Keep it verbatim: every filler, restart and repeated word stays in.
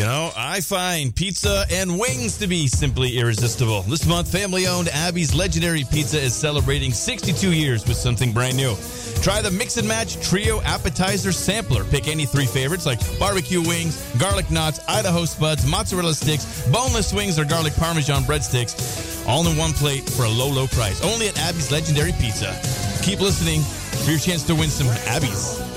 No, I find pizza and wings to be simply irresistible. This month, family-owned Abby's Legendary Pizza is celebrating sixty-two years with something brand new. Try the Mix and Match Trio Appetizer Sampler. Pick any three favorites like barbecue wings, garlic knots, Idaho spuds, mozzarella sticks, boneless wings, or garlic parmesan breadsticks, all in one plate for a low, low price. Only at Abby's Legendary Pizza. Keep listening for your chance to win some Abby's.